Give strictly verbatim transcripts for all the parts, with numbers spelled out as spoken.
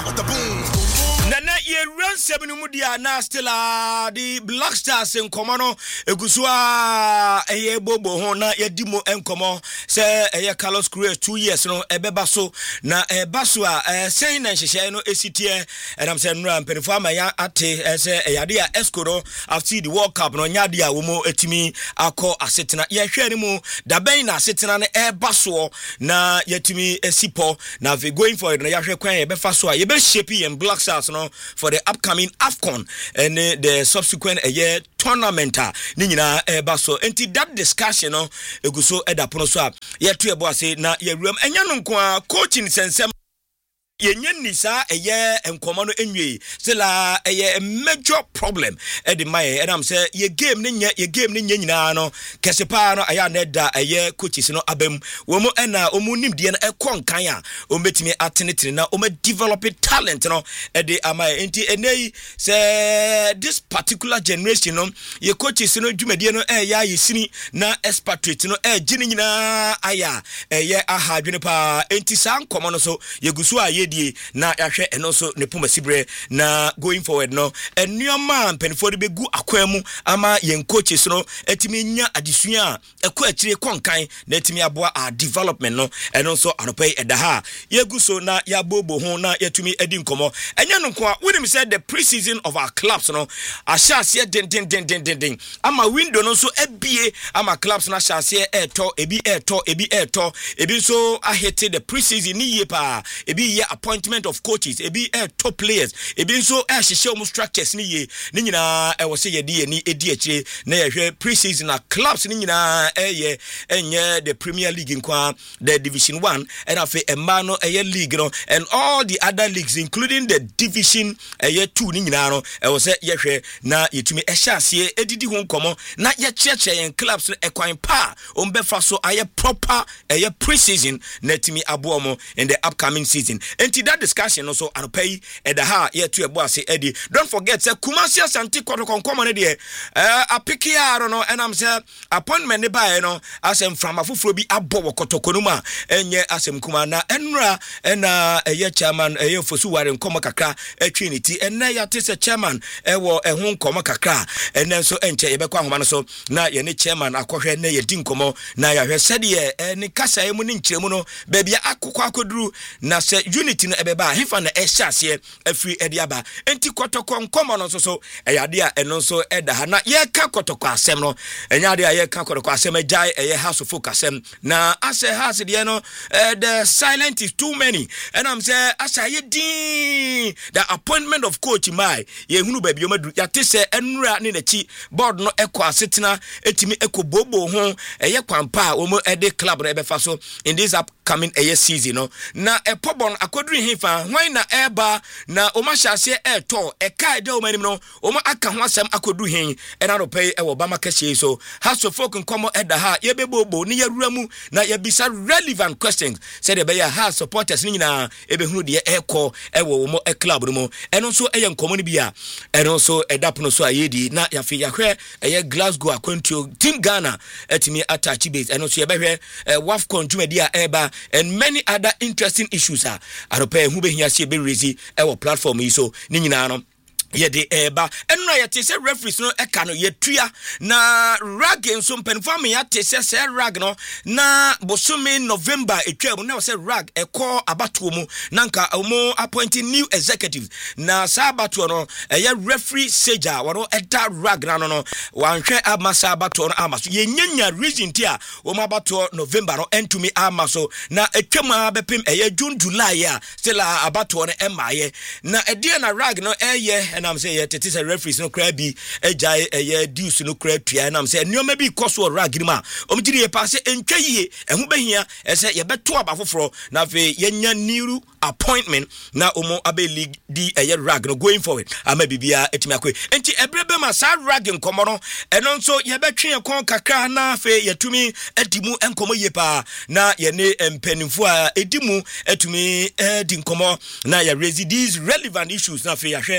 Nana ye run seven mudia na still uh, the Black Stars in Comono Egusua eye bobo ho na ye dimo enkomo se eye Carlos Cruz two years no ebeba so na e basua eh sen na hyehyɛ no esitie and I'm saying no penifo ama ya ate se eyade a Escoro after the World Cup no nyade a wo mo etimi akɔ asetena ye hwɛ ni mu da ben na asetena ne e baso na yetimi esipo na we going for it na ya hwɛ kwan ye befa so a ye be shape in Black Stars no for the upcoming AFCON and uh, the subsequent a year tournament ni nyina eba so enti that discussion no eguso edapono so a ye to ebo ase na ye ruam enya no nko a coaching sensem yenye nisa eye enkomo no enwe sela eye major problem e de mai e am say ye game ne nye ye game ne nyina no kesepa no aya na da eye coaches no abam wo mu na omu nimde no e konkan a o betimi atenetene na o ma develop talent no e de amai enti enei say this particular generation no ye coaches no dwumade no e ya yesini na expatriate no e gine nyina aya eye ahadwene pa enti san komo no so ye gusu a na yahwe eno so ne poma sibre na going forward no enuama mpenfo de begu akwamu ama yen coaches no etimi nya adesua ekọ akire konkan na etimi aboa a development no eno so anopai edaha yegu so na ya bobo ho na yatumi edi nkomo enya no kwa we said the pre-season of our clubs no ashase den den den den den ama window no so ebie ama clubs na ashase eto ebi eto ebi eto ebi so ahete the pre-season ni ye pa ebi ye appointment of coaches ebi eh, top players ebi so eh hyehyɛ omu structures ni ye ni nyina eh wose ye die ni edi akire na yehwe pre-season na clubs ni nyina eh ye enye the Premier League nkwa the Division one and afi emma no eh league no and all the other leagues including the Division eh two ni nyina no eh wose yehwe na yetumi eh hyase edidi ho nkomo na ye kyerɛkyerɛ yen clubs no ekwan pa ombefa so aye proper eh pre-season na timi abomo in the upcoming season. Enti that discussion also anopai edaha ye to ebo ase edi. Don't forget say Kumasi Asante Kotoko nkomo ne de eh apiki aro no and am say appointment ne bae no asem from afufuro bi abo Kotoko no ma enye asem kuma na enra na eye chairman eye fosu ware nkomo kakra atwi ne ti enne ya te se chairman ewo ehun nkomo kakra enne so enche ye bekwa homa no so na ye ne chairman akohwe na ye di nkomo na ya hwe sede ye ne kasa ye mu ne nkyeremu no ba bia akokọ akoduru na se unity no ebeba hefa na ehyaase afiri ediaba enti Kotoko nkomo no so so eyade a eno so edaha na ye ka Kotoko asem no enyade a ye ka Kotoko asem agai eye house of focus asem na ase house de no uh, the silent is too many and I'm say asa ye din the appointment of coach mai ye hunu ba biomadu ya te se enura ne nachi board no ekọ asetena etimi ekọ bobo ho eye kwampa o mo ede club no ebefa so in this upcoming eye season no na epobon akodru hifa hwan na eba na o ma hyase eto eka de o manim no o ma aka ho asem akodru hin ena no pay e wo ba makahye so house of folk nkomo eda ha ye bebobo ne yawura mu na ye bisa relevant questions said the be ha supporters ni nyina ebehunu de ekọ e wo mo e club no mo eno so eye nkomo ni bia eno so edap no so ayedi na ya fi ya hwe eye Glasgow akwantuo team Ghana etimi attach base eno so ye behwe WAFCON dwumadi a eba and many other interesting issues are aropa hu behia se be raise e wo platform yi so ni nyina no yede eba enra yete se referees no eka no yetua na rag enso mpenfam yate se se rag no na bosome November etwa na se rag ekọ abatuo mu nanka omo appointing new executives na sabato no eye referee seja woro eda rag na no no wanhwe amasa abato no amaso yenyanya reason tia omo abato November no entumi amaso na etwama bepem eye June July ya still abato no emaye na edie na rag no eye and I'm saying it is a referees no crabby a jay a deuce no crab tree and I'm saying no maybe cost or ragima omjiri e pass entwa yie ehun behia e say ye beto abafoforo na fe yenya new appointment na omo abe league di a rag no going forward ama bibia etimi akwe enti ebrebe ma sa rag nkomo no eno nso ye betwe kon kakra na fe yetumi edimu enkomo ye pa na ye ne empanimfo a edimu etumi edi nkomo na ye raise these relevant issues na fe ya hwe say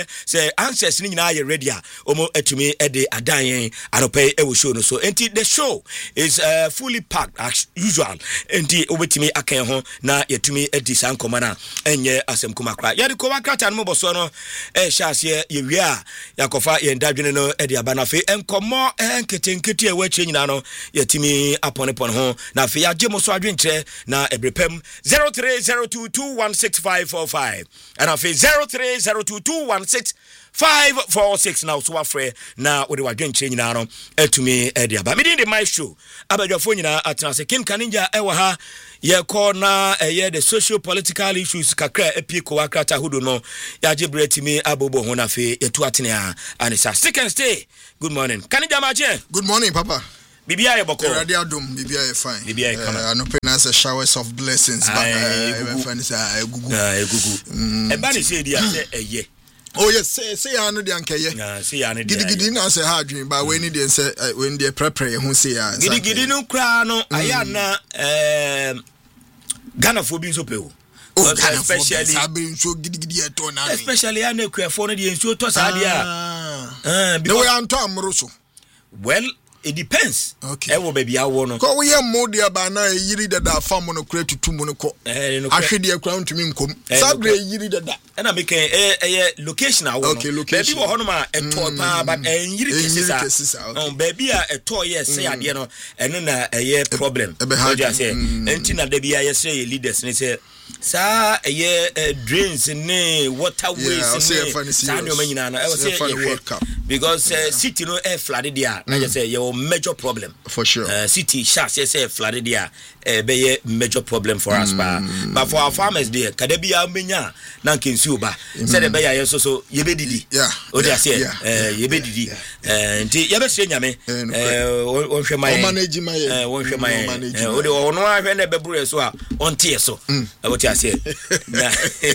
the answers ni nyina ye ready a omo atumi e de adan yen anope e wo show no so enti the show is uh, fully packed as usual enti obetumi akan ho na yetumi edi san komana enye asem kuma kra ye de ko wakrata no boso no e hyase ye wi a yakofa ye ndadwene no e de abana fe enkomo enketenkete e wache nyina no yetumi apone pon ho na fe ya gemo so adwenkyere na ebrepem zero three zero two two one six five four five and afi zero three zero two two one six five four six now so afre na we de wadwenkyere nyina no etumi e de aba me de my show abadwafo nyina atrase Kim Kaninja e wa ha ye ko na eye the social political issues kakra epie ko wakrata hudo no ya jebretimi abobo ho na fe etu atene a anisa second stay. Good morning Kaninja mache. Good morning papa. Bibia ye boko. Radio Dom Bibia ye fine. Bibia ye come. I no penance a showers of blessings but e fine say egugu. Ah egugu. E ba ni say dia say eye. Oh yes, say say ya no de ankeye. Ah say ya no de. Gidi gidi na say ha adwen ba we ni de say we dey prepare hu say ya. Gidi gidi no kra no aya na eh Ghana for being so pe o. Oh, especially sabi so gidi gidi eto na. Especially ya na kwefo no de nsuo to sa dia. Ah. The way anto amro so. Well, it depends. Okay. E wo baby awo no. Ko we ye mode aba na yiri dada fam no kra tutu mu no ko. Eh no. Ahwede akra ntumi nkom. Sabre yiri dada. E na make eh eh location awo no. Okay, location. Baby wo hono ma eto pa but eh yiri kesisa. No baby a eto ye say ade no eno na eh problem. So just say enti na da bia ye say leaders ni say sa eh drains ni waterways ni sa no manyina na e say because city no air flooded there na just say your major problem for sure. Uh, city shas say say flooded there eh be major problem for us pa but for our farmers there kada bia menya na nkensu ba say the be ya so so ye be didi o dey say eh ye be didi eh nti ye be se nyame eh won hwe mai manage mai eh won hwe mai eh o dey ono ahwe na be buru so a on tie so e what you say na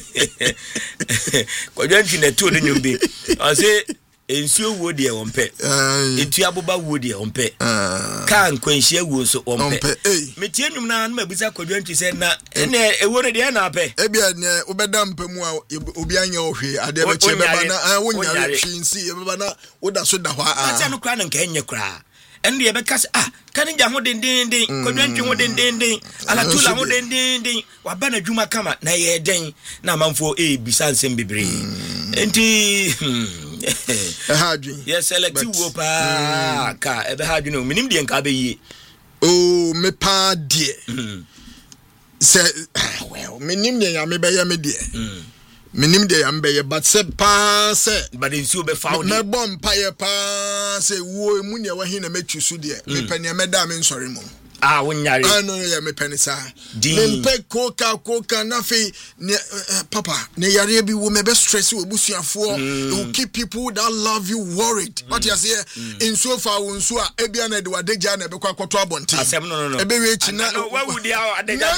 ko jantwi na tu no nyumbi o say ensuo wo de ompe etu aboba wo de ompe ka nkwanhia wo so ompe metie nwum na na mabisa kwadwantwi se na ene ewo ne de na ape e bia ne obeda mpemu a obi anya ohwe ade be che beba na wonya hwinsi e beba na woda so da hwa a asa no kra na nka enye kra ende ye be kase ah Kaninja ho den den den kwadwantwi ho den den den alatula ho den den den wa ba na dwuma kama na ye den na manfo e bisa nsem bebre enti eh hadwin yes selective wo pa ka e be hadwin no minim de nka be yie oh me pa de se well minim de ya me be ya me de minim de ya me be ya but se pa se but nsu be found me bom pa ye pa se wo mu ne wa hin na metwi su de me pa ne me da me nsori mu ah wonyare ah no ya me penisa me pe koka koka na fe papa ne yare bi wo me be stress wo busuafo it will keep people that love you worried what you say in so far won so a ebia na de wadegja na be kwa kwoto abonte asem no no ebe we chi na wa wudi a adegja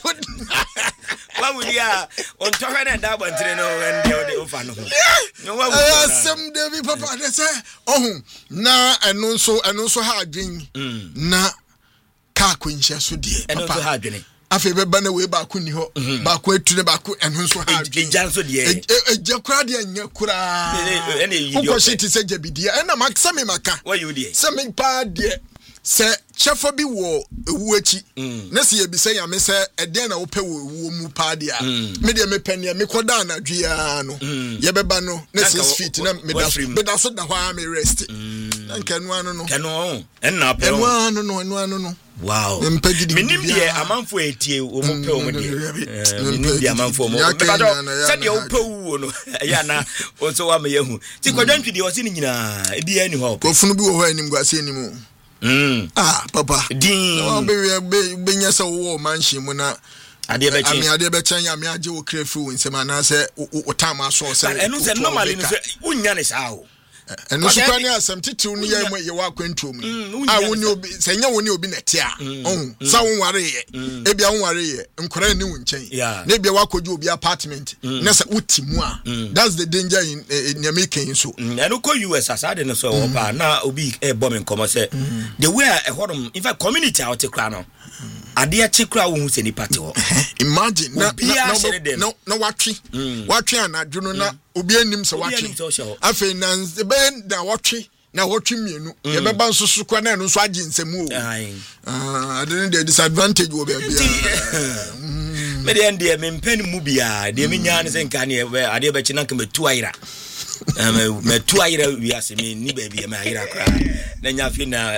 wa wudi a on to hwe na da abonte no en de de ofa no no wa wudi asem de bi papa de say ohun na eno so eno so ha adwen na ka kwenhia so de eno so ha adwene afi be ba na we ba ku ni ho ba ku etu ne ba ku eno so ha adwen ejan so de eje kura de anya kura ene yi de ko shiti se jebidia ena maksa me maka wa you de se me pa de se chefo bi wo ewu achi na se ye bi se ya me se eden na wo pe wo ewu mu pa de a me de me pene me koda na dwea no ye beba no na six feet na me da me da so da hwa me rest na nkanu anu no kanu en na pe enu anu no enu anu no wow minim de amanfo etie wo mo pe wo de minim de amanfo mo be ba do se de wo pe wo no ya na o so wa me yehu ti kwadwantwi de o se ni nyina e bi ani ho ko funu bi wo ho anim gwase anim mm ah papa din o be be be nyasa wo manhye mu na ade be chen ami ade be chen ya me age wo krefu nsema na se o tama so se enu se normally no se unya ne sa o enu so kwani asem titiw ni ye ye wa kwantuo mu ah woni obi se nya woni obi nete a ohun sa wonware ye e bia wonware ye nkora ni wonchen na bia wakoju obi apartment na se utimu a that's the danger in in making so enu ko U S asade no so opa na obi e bomb nkomo se the way e hodom in fact community out kra no ade achi kura wo hu se nipa te ho imagine na na no no watwe watwe anadwo no na obi anim se watwe afei na be na watwe na watwe mienu ye beba nsoso kwa na no nso age nsemu o ah ade ne the disadvantage wo be bia me de ande me mpani mu bia de me nya ne se nka ne ade be chi na nka metu ayira me metu ayira wi ase me ni ba bia me ayira kra na nya fi na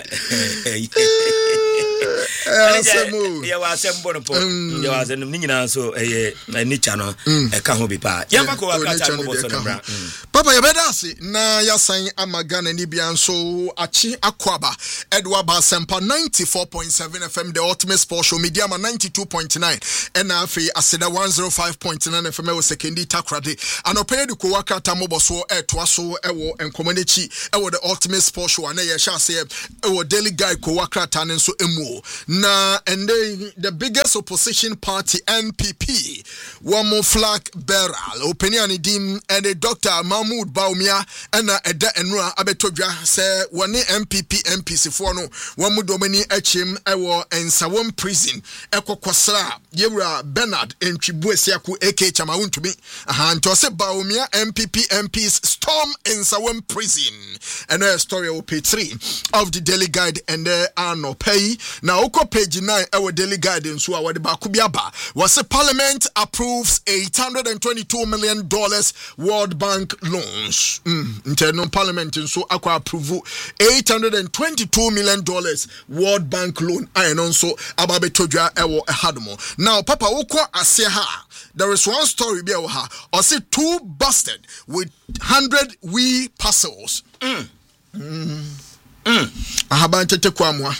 ya wa sembo no po ya wa zenim ni nyina so eh ni cha no e ka ho bi pa ya ba ko wa ka cha mo so no bra papa ya beda ase na ya san amagana ni bia nso achi akwaba Edward Basempa ninety-four point seven F M the ultimate sports show media ma ninety-two point nine and afi aseda one oh five point nine F M we sekendi takrade anopɛ de ko waka tamobo so e toa so e wo enkomanechi e wo the ultimate sports show na ye sha se e wo daily guy ko waka tan nso emu na and then the biggest opposition party N P P one more flag bearer opinion dim and the Doctor Mahmoud Baumia and eda enra abetodwa say one M P P M P C for no one mu domini achim ewo ensawon prison ekokwasra yewura Bernard Ntwibuesiaku aka Chamawuntumi aha nto se Baumia M P P M Ps storm ensawon prison and a story of page three of the Daily Guide and there are no pay now oko page nine our Daily Guide so our de ba kubiaba was a parliament approves eight hundred twenty-two million dollars World Bank loans mm internal parliament so akwa approve eight hundred twenty-two million dollars World Bank loan and also ababe todwa ewo ehadomo now papa oko ase ha there is one story be ha or say two busted with one hundred wee parcels mm mm Mm. Ahabante kwamwa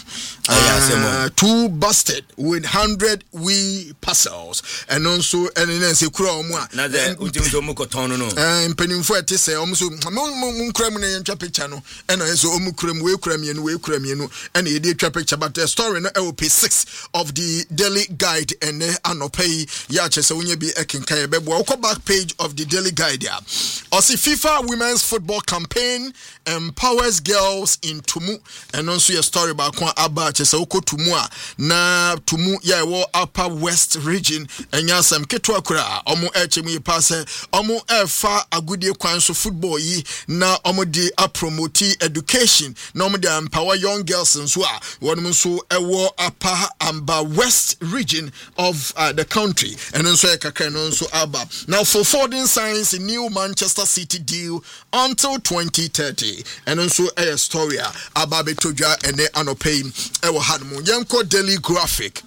uh, two busted with one hundred wee parcels and also and then say kura omwa na the untimzo mukotono no eh mpanimfo ete say omso munkram na yentwa picture no and so omukram we kram ye no we kram ye no and ye dey twa picture but the story no L P six of the Daily Guide and anopay ya chese wonye bi ekenkan ye bebo go back page of the Daily Guide ya or see FIFA women's football campaign empowers girls in Tumu and also your story about Kwan Abba chese uko Tumu a na Tumu ya wo upper west region and yasam ketwa kura omo echemu ye pass omo efa agudie kwan so football yi na omo di a promote education na omo di empower young girls nso a wonum so ewo upper amba west region of uh, the country and also e kakra no nso aba now for forwarding signs a new Manchester City deal until twenty thirty and also a story about betodwa ene anopay ewo hadmo yenko Daily Graphic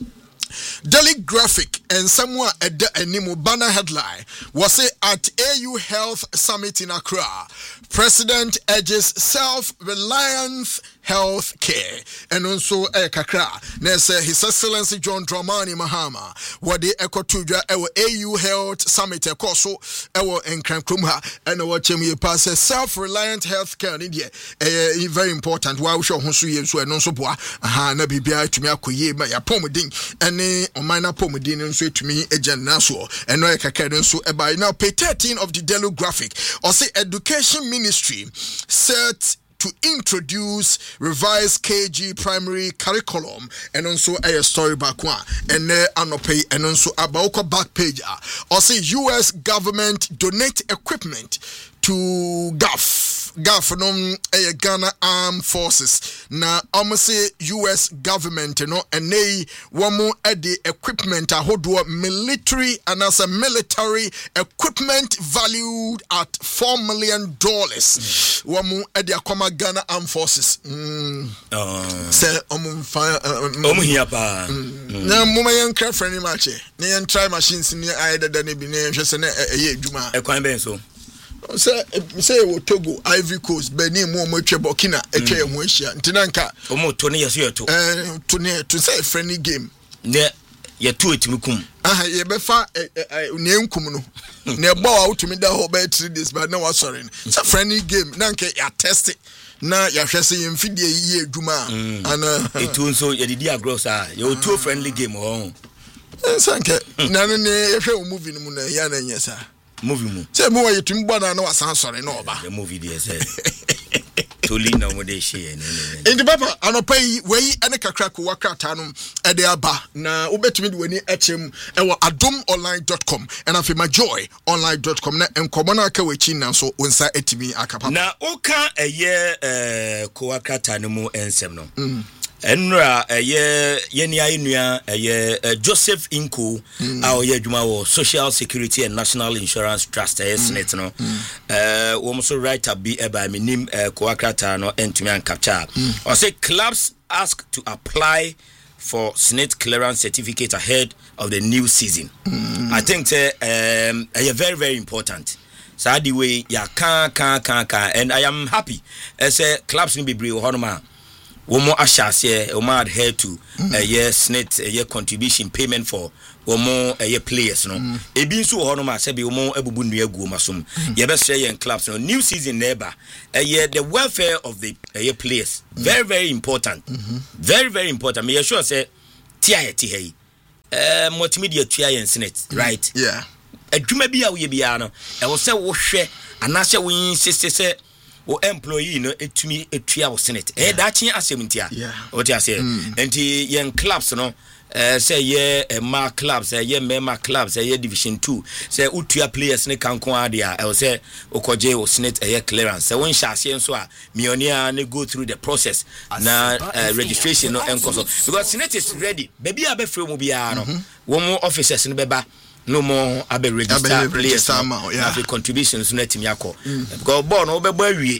Daily Graphic and somewhere at the animo banner headline was say at A U Health Summit in Accra, President urges self-reliant health care and also a kakra. Nese His Excellency John Dramani Mahama what the ekotudra ewo A U Health Summit ekoso ewo enkrankrumha and what chemi pass self-reliant health care in there eh very important why we show honso ye so no so boa aha na bibia tumi akoye ma ya pomodin ene omina pomodin nso etumi agenda so eno e kakra nso e by now page thirteen of the Daily Graphic or say Education Ministry set to introduce revised K G primary curriculum and also a story back one and uh, anopay and also about back page or say U S government donate equipment to G A F G A F no a Ghana Armed Forces na almost say U S government no and they one more at the equipment ahodo military and as a military equipment valued at four million dollars one more at the Akoma Ghana Armed Forces mm. uh, say um fire um here pa na mo mayen craft friendly match na yen try machines ni aida da ne bi na yen hwese na eye adwuma e kwan ben so say say wo Togo Ivory Coast Benin mo mo twa Burkina etwa mo ahia ntinanka o mo to ne yeso yeto eh to ne to say friendly game ne yeto etimikum aha ye be fa ne enkum no ne gba wa utumi da ho be three days but na wa sorry say friendly game nanka ya test na ya hwese ye mfidie yi adwuma ana etu nso ye didi agros a ye otu friendly game ho sanke na ne ye hwe o movie no mu na ya na nyesa movie mu say mo ye tum bana na wasan sore na oba the movie dey say toli na mo de share in the papa anopa yi we ene kakra ko wakrata no e de aba na obetumi de wani echem e wo adom online dot com and afi my joy online dot com na enkomo na aka wachi na so onsa etimi akapa na oka eye eh ko wakrata no mu ensem no enra eye yeni ayinua eye Joseph Inko a oye adwuma wo Social Security and National Insurance Trust eye Senate no eh wo so writer bi e ba minim ko akrata no entumi an capture or say clubs ask to apply for Senate clearance certificate ahead of the new season. I think uh, um eye very very important. So the way ya kan kan kan kan and I am happy as a clubs ni bebre honoma womo ashase womo adhere to a year Senate a year contribution payment for womo a year players no ebi nso ho no ma se bi womo abubu nua gu masom ye be share yen clubs no new season neighbor a year the welfare of the a year players very very important very very important me sure say tia ti hey eh multimedia tia yen Senate right yeah adwuma bi a wo ye bia no e wo se wo hwe anase wo yin sese se o employee no etumi etua wo Senate eh da chi asemuntia o ti ase enti yen clubs no eh say ye ma clubs eh ye mema clubs eh ye division two say utua players ne kankon ade a e say okoje wo Senate eh clearance say won hyase nso a millionaire ne go through the process na uh, registration no enkoso because Senate is ready baby abefre mu bia no wo mu officers ne beba no more abe register players yeah the contributions na timi akọ because ball no obebo awie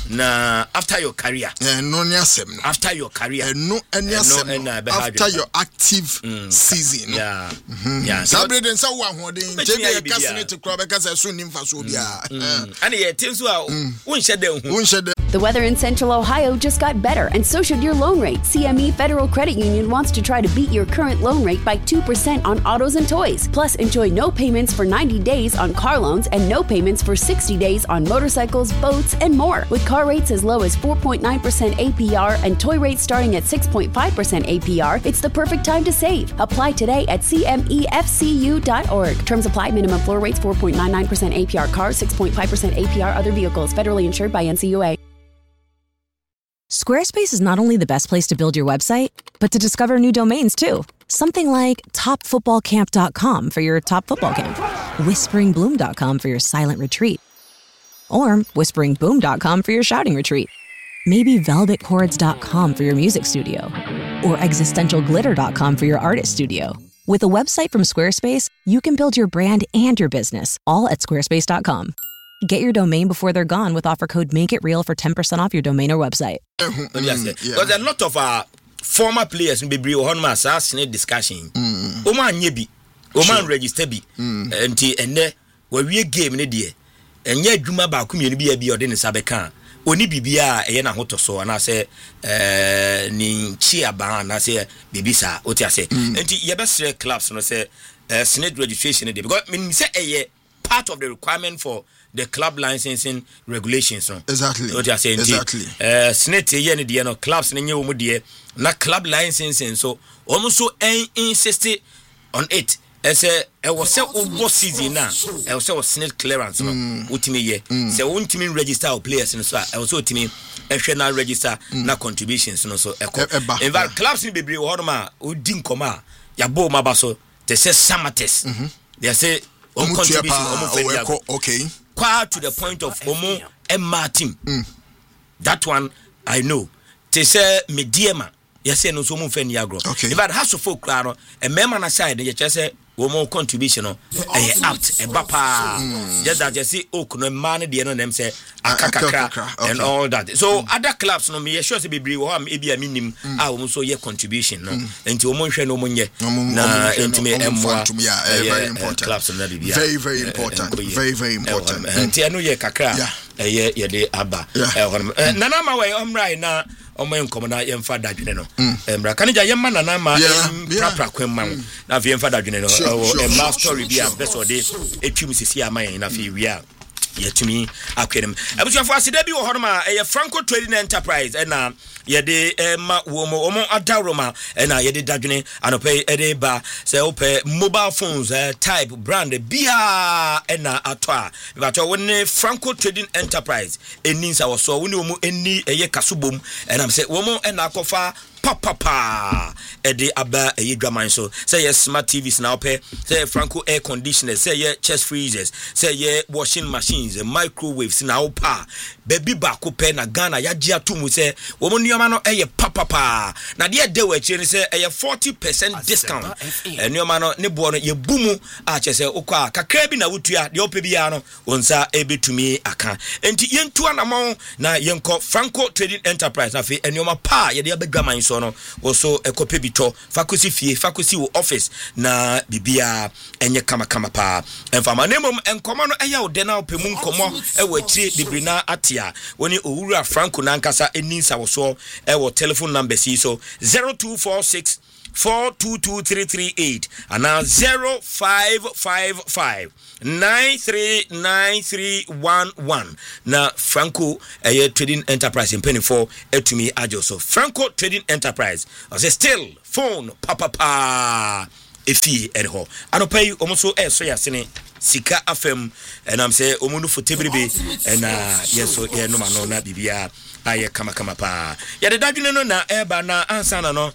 na after your career eh no ni asem after your career no any asem after your active season yeah yeah sabreden say wo ahoden jebe e Senate kro be kasa so nim fa so bia and ye tinso a won hye hu won hye. The weather in Central Ohio just got better, and so should your loan rate. C M E Federal Credit Union wants to try to beat your current loan rate by two percent on autos and toys. Plus, enjoy no payments for ninety days on car loans and no payments for sixty days on motorcycles, boats, and more. With car rates as low as four point nine percent A P R and toy rates starting at six point five percent A P R, it's the perfect time to save. Apply today at C M E F C U dot org. Terms apply. Minimum floor rates four point nine nine percent A P R cars, six point five percent A P R other vehicles. Federally insured by N C U A. Squarespace is not only the best place to build your website, but to discover new domains too. Something like top football camp dot com for your top football camp, whispering bloom dot com for your silent retreat, or whispering boom dot com for your shouting retreat. Maybe velvet chords dot com for your music studio, or existential glitter dot com for your artist studio. With a website from Squarespace, you can build your brand and your business all at squarespace dot com. Get your domain before they're gone with offer code MAKEITREAL for ten percent off your domain or website. Mm, yes, yeah. Because a lot of our former players in Bibri or Honma Senate discussion. Oman Yebi, Oman register bi, and and where we game in a day, and yet Juma Bakum be a be or then Sabekan. Oni bibia e na hoto so na say eh ni chia ban na say bibisa oti ase enti ye be sre clubs no say Senate registration dey because me say e part of the requirement for the club licensing regulations no exactly what you are saying exactly eh Senate ye ne de no clubs ne nye wo mu de na club licensing so almost so insist on it as a e was say over season na e was say was Senate clearance no utimi ye say untimi register our players no so e was utimi ehwe na register na contributions no so e in fact clubs ni bebre wo ma odi nkoma ya bo maba so they say samates they say on contribution on okay quite to the point of Omo and Martin. Mm. That one I know. They say mediema. Yes, say no so mo fen yagro. If that has to folk claro, a member aside, they just say Omo contribution no eh apt e bapa. Just that you see ok no man dey no them say akakakra and all that. So other clubs no me sure say bebre wo am e bia minim a Omo so ye contribution no. Enti Omo hwe no mo nye na enti me emwa very important. Clubs no be bia. Very very important. Very very important. Enti anu ye kakra. Eh ye ye de aba. Eh nana ma we omrai na omo enkom na ye mfa dadwene no emra kanija ye ma nana ma prapra kwemma na fi mfa dadwene no e last story bi a best of day etwum sisi amayen na fi wi a yetumi akwenem abusuafo aseda bi wo horoma eye Franco Trading Enterprise ena yede ma wo mo omo adaroma ena yede dadwene anope ede ba se ope mobile phones uh, type brand bia ena atwa bibato woni Franco Trading Enterprise eninsa wo so woni omo eni eye kasubom ena se wo mo ena akofa papa pa ede aba eye dwaman so say yes smart T Vs now pay say Franco air conditioners say yeah chest freezers say yeah washing machines microwaves now pa baby ba ko pe na Ghana ya gia tumu say wo mo nioma no eye papa pa na de de wa chi say eye forty percent discount nioma no ne bo no ye bumu a che say ukwa kakra bi na wutua de ope bia no onsa ebetumi aka enti yentu anamon na yenko Franco Trading Enterprise afi nioma pa ye de abedwaman so no also ekope bito fakosi fie fakosi wo office na bibia enye kama kama pa enfama nemom enkomo no eya ode na opemu nkomo ewo akire bibrina atia woni owura Franco na nkasa eninsa wo so ewo telephone number si so zero two four six four two two three three eight and now zero five five five nine three nine three one one na Franco eh, Trading Enterprise in penny for etumi ajo so Franco Trading Enterprise as still phone papa pa efi erho anopai omoso e so yasene sika afem and I'm say omunu fotebribe and uh yeso ye no ma no na bibia aye kama kama pa ya de dadwene no na eba na ansana no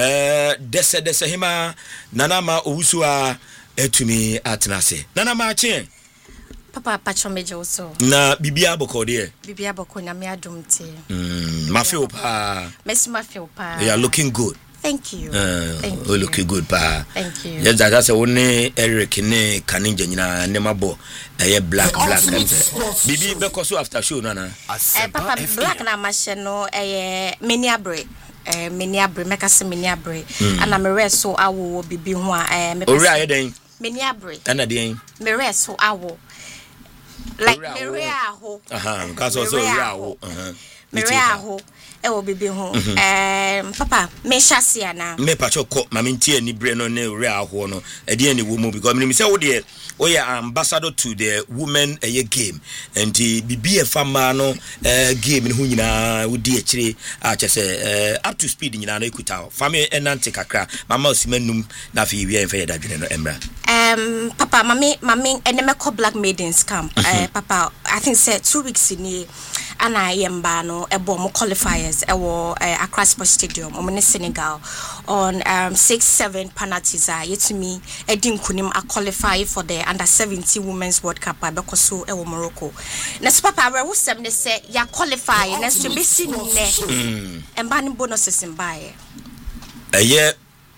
eh dese dese hima nana ma owusu a etumi atenase nana ma ache papa pacho meje so na bibia boko de bibia boko na me adumte mm mafio pa messi mafio pa you are looking good. Thank you. Uh, Thank you. you. Looking good pa. Thank you. Yes, that's a one Eric ne kaninja nyina nemabo eh black black bibi because after show nana eh papa black na machine no eh mini abre eh mini abre make us mini abre ana me reso awo bibi ho a eh me ori aye den mini abre ana den me reso awo like me re aho aha because also ori awo aha me re aho e wo bibi ho eh papa me hyase ana me pachoko ma me ntie ni bre no ne ori aho no e de ni wo mu because me say wo de we are ambassador to the women a game and the bibi e fama no game ho nyina wo di akire a che say up to speed nyina no ekuta fami enante kakra mama osimanum na fi wi en fe da dwene no emra um papa mami mami enemeko Black Maidens camp uh, papa I think say two weeks in here and I am no ebo mo qualifiers ewo uh, Accra Sports Stadium omo Senegal on um six seven penalties are yet to me edin kunim a qualify for the under seventy women's world cup because so ewo Morocco na so papa we wusem ne say ya qualify na so be si ne emba ni bonuses mbaye eye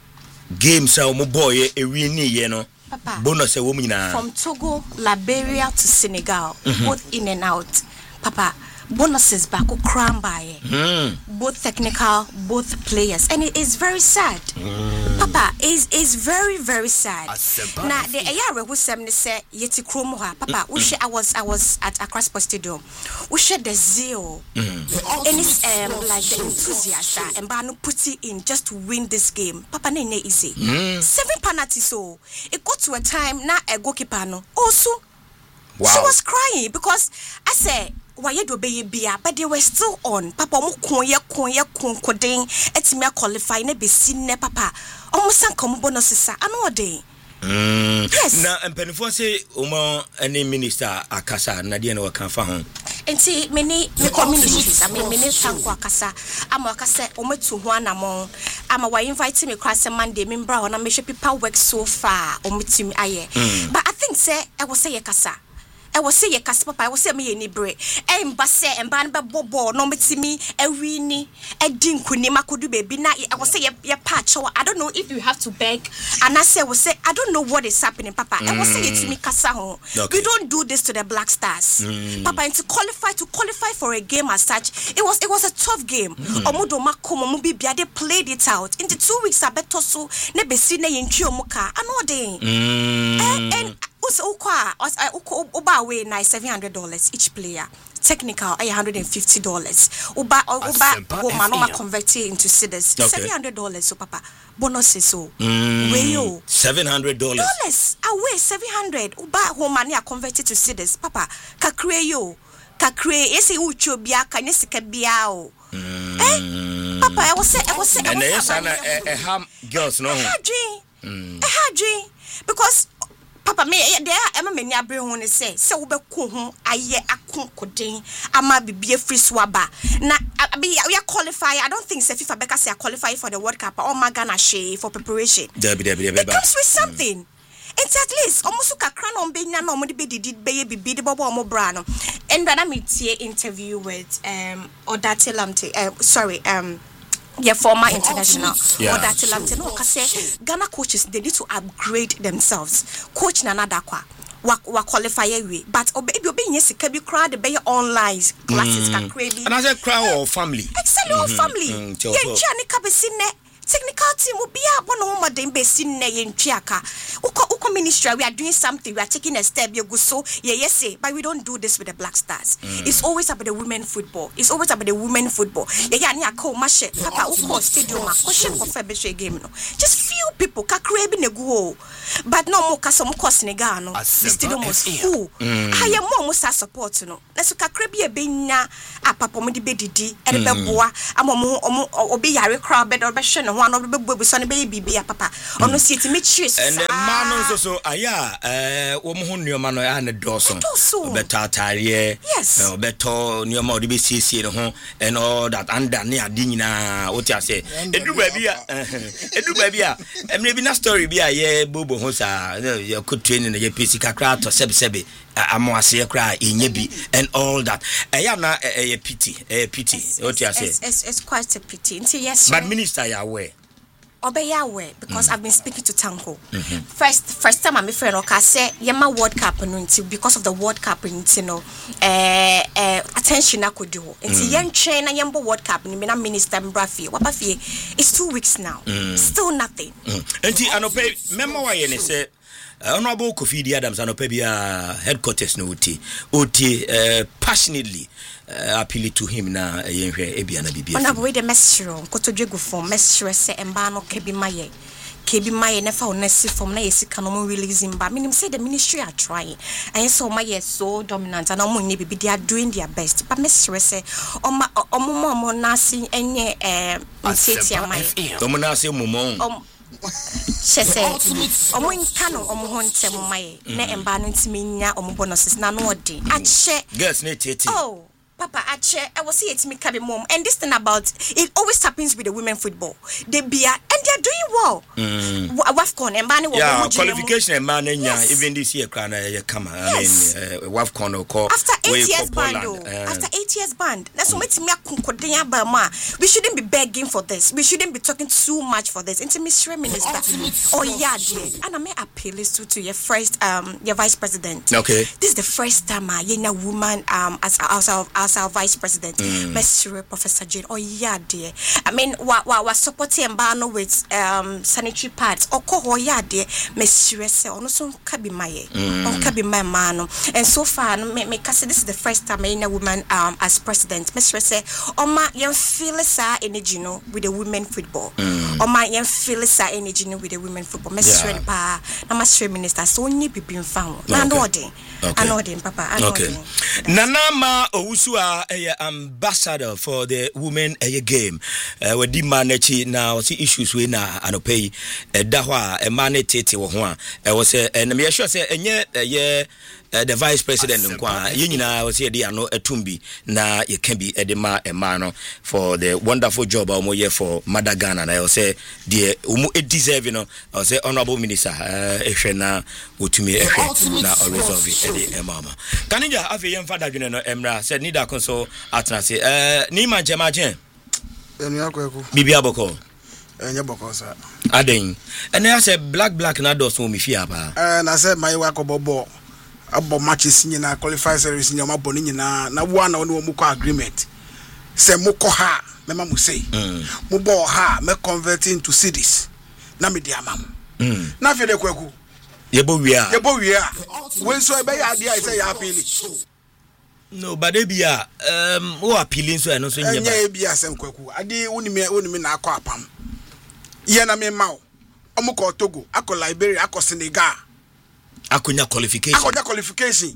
games a mo boy e wi ni ye no papa bonus e wo nyina from Togo, Liberia to Senegal, mm-hmm. both in and out. Papa, bonuses back cram by mm. both technical, both players, and it is very sad. Mm. Papa is is very very sad. Now the ayare who semne say yeti kromo ha. Papa, mm. we mm. I was I was at Accra Sports Stadium. We share the zeal mm. and it's um like the enthusiasm and Banu put it in just to win this game. Papa, ne ne easy. Mm. Seven penalties so it got to a time na a goalkeeper no also. Wow. She was crying because I said why you do be bia but they were still on papa mo kon ye kon ye kon kodin etime qualify na be sin ne papa almost san come bonuses ano dey mm yes na empenifo say omo any minister akasa na de na waka fa ho enti many me communities I mean many sanko akasa ama akasa ometu ho anamon ama why invite me class Monday me bra ho na me people work so far ometimi aye mm. but I think say I will say yakasa I was say yes, papa. I was say me any break. I am basse and ban bobo no metimi a weenie a dink when makudu baby. Now I was say your patch. I don't know if you have to beg. And I say was say I don't know what is happening, papa. Mm. I was say it to me Kasaho. Okay. We don't do this to the Black Stars, mm. papa. And to qualify to qualify for a game as such, it was it was a tough game. Omodo makomo mubi bia they played it out. In the two weeks I bet so ne besine yentio muka. I know they and. also ukwa uba away na seven hundred dollars each player. Technical one hundred fifty dollars. Uba uba woman no convert it into cedis. Okay. seven hundred dollars so papa. Bonuses so. Mm, Where you? seven hundred dollars. Dollars. Away seven hundred. Uba woman ya convert it to cedis. Papa, ka create yo. Ka create ese ucho bia ka nyesika bia o. Eh? Papa, I was say I was say and yes and a ham girls no. A dream. A dream. Because Papa me there am many abre ho ne say se wo be ko ho aye akonkoden ama bibie free swaba na be we qualify. I don't think se FIFA Beka say qualify for the World Cup or Magana she for preparation. Debi debi debi. It comes with something. It's at least almost kakra no be na no mo de be did be bibi de bobo mo bra no. And when I meet interview with um Odate Lamte uh, sorry um yeah, former international. Yeah. Or that Lamte no say Ghana coaches they need to upgrade themselves. Coach na nadakwa wa wa qualify we but obi obi nyesi ka bi crowd the be online classes ka crazy. And as a crowd or family. Exactly or family. Yeah, jani ka be sinne technical team will be up one home dem be sinne yen twiaka. Uko uko ministry we are doing something, we are taking a step you go so yeah yes say but we don't do this with the Black Stars. Mm. It's always about the women football. It's always about the women football. Yeah yeah ni akọ mashe papa uko stadium a question for fair game no. Just few people ka create na go. But no more cause some cost Senegal no. The stadium was full. Haya mo mo sa support no. Na so ka create be nya apapa mo di be didi e be boa ama mo obi yare crowd be do be hwe no ho no be bubu so ne be bibia papa. Ono si ti me cheers. And the man so so aya eh wo mo ho nneoma no ya ne doso. Better tare yes. Better nneoma o de be siesie no ho and all that under ne ade nyina wo ti ase. Edu ba bia edu ba bia emre bi na story bi a ye bobo ho sa ye could training ye pc kakra to sebe sebe amo ase kra enye bi and all that eya na e pity e pity what you say it's it's quite a pity until yes but minister ya aware obey aware because mm. I've been speaking to Tanko mm-hmm. first first time I'm friend okay say yema World Cup no until because of the World Cup until no eh eh attention akodu until yen train na yembo World Cup ni me na minister mbrafi wabafie it's two weeks now mm. still nothing until anope memo wa ye ne say Honorable Kofi Adams anope bia headquarters no uti uti uh, passionately uh, appeal to him na yenhwe ebia na bibia Honorable we the message kotodwegu form message say emba no kebi maye kebi maye nefa onesi form na yesika no mo releasing ba minim say the ministry are trying and so my yes so dominant and omo nye bibi they are doing their best but message say omo omo mo na sin enye eh nseti amai omo na se momo Shese omo nka no omo ho ntem maye na emba no ntimi nya omo bonuses na no odi ache girls ne tete oh Papa ache I was see it me kabe mom and this thing about it always happens with the women football they be and they are doing well mm. Wafcon emba ne yeah qualification emba na nya even this year kra na ye kama yes. I mean uh, Wafcon ko after eight years band uh, after eight years band that's mm. what me akonkoden aba ma we shouldn't be begging for this we shouldn't be talking too much for this intimate minister oh yeah dear and I may appeal is to to your first um your vice president okay this is the first time uh, you know woman um as as as our vice president mm. Mister Professor Jane oh yeah dear I mean wa wa wa supporting mbano with um sanitary pads oko ho yeah dear Mister say ono so kabi maye on kabi my man and so far me me say this is the first time a woman um as president Mister say oma yen feel sa energy no with the women football mm. oma yen feel sa energy no with the women football Mister yeah. pa na Mister minister so nyi bibi mfa na no odin ano odin papa ano okay. odin Nana ma owusu a ambassador for the women a game uh, we di manage now see issues we na anopai da ho a e man tete wo ho a e wo se na me sure say enye ye Uh, the vice president nkwa ye nyina wo se de ano atumbi na ye can be edema e ma no for the wonderful job omo ye for Madagana na yo say de omo e deserve no I say honorable minister eh hwe na otumi e hwe na o resolve e de e mama kanija afi ye mfa dadwene no emra said need akon so atna say eh ni ma jema jen enu akweku bibi aboko enye boko sa aden ene ya say black black na do so mi fi aba eh na say mai wa ko bobo abo matches nyina qualify series nyama boni nyina na wo na wo mu ko agreement se mu ko ha me ma mu say mu bo ha me convert into cities na me di amam mm. na fe de kwaku Yebo we are. Yebo we are. When so be idea I say ya appeal. No, but they be a um who appealing so I know so nya nya be asem kwaku. Ade wonimi wonimi na akọ apam. Ye na me ma o. Omo ko Togo, akọ Liberia, akọ Senegal. Akonya qualification. Akonya qualification.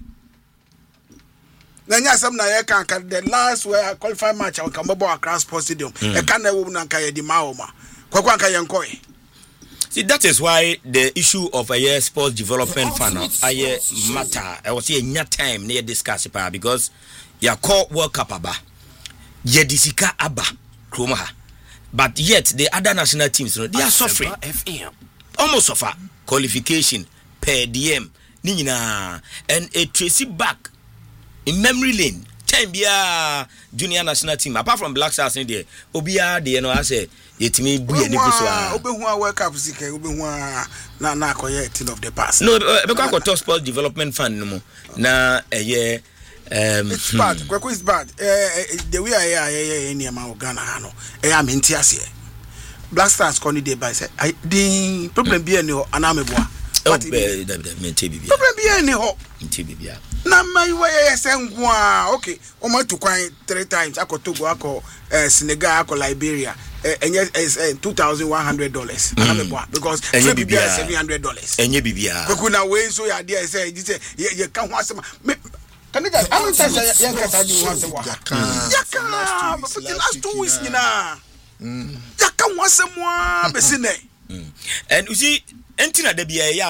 Na nya asem na ye kan kan the last where I qualify match I can bobo Accra Sports Stadium. E kan na wo na kan ye di ma o ma. Kwaku an kan ye nkoe. See, that is why the issue of a year sports development fund a year matter. I was here in time near discuss it because your call World Cup aba, ye disika aba, Kromaha. But yet the other national teams, you know, they are suffering. F M almost suffer qualification per D M. Nina and a tracy back in memory lane. Time be a junior national team apart from Black Stars in there. Obia, the you know, I say. Yetimi buye ni kuswa obe hu a World Cup sike obe hu a na na akoye team of the past no because ko top sports development fund no mo na eye um it's bad kweko is bad eh the way I I any am Ghana ha no eh am nti ase Black Stars ko ni dey by say the problem be any ho anameboa oh be da da me tebi bia problem be any ho tebi bia na mai we say nko a okay o ma to kwan three times akọ Togo akọ Senegal akọ Liberia enye is two thousand one hundred dollars because free B B I seven hundred dollars enye bibia ko na we so ya dey say you say you can ho asem can you guys how many times you can say you want to work ya can but the last two weeks na ya can ho asem wa be sine and you see entina da bia ya